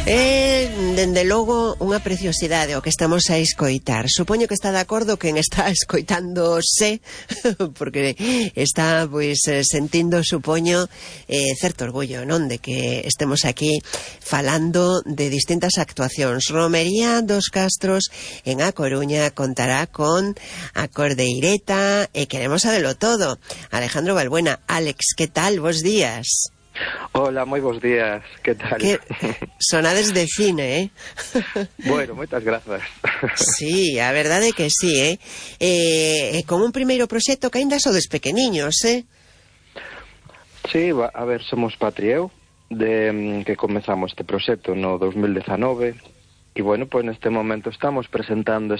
Dende logo, unha preciosidade o que estamos a escoitar. Supoño que está de acordo quen está escoitándose, porque está, pois, sentindo, supoño, certo orgullo, non? De que estemos aquí falando de distintas actuacións. Romería dos Castros en A Coruña contará con a Cordeireta e queremos sabelo todo. Alejandro Balbuena. Alex, que tal? Bos días. Hola, moi bons días, que tal? Que sonades de cine, Bueno, moitas grazas. Sí, a verdade é que sí, con un primeiro proxecto que aínda sodes pequeniños, Sí, a ver, somos Patrieu, que comezamos este proxecto no 2019, e bueno, pois neste momento estamos presentando